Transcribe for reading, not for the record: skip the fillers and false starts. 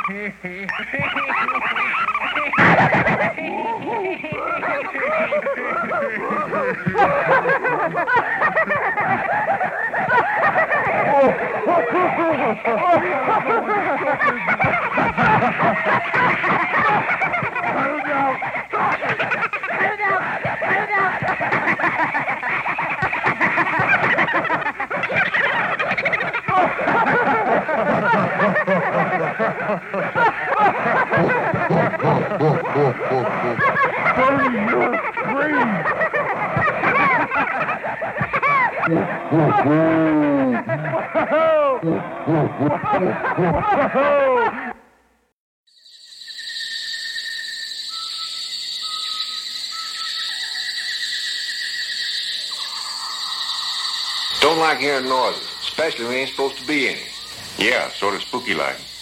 Don't like hearing noises, especially when there ain't supposed to be any. Yeah, sort of spooky like.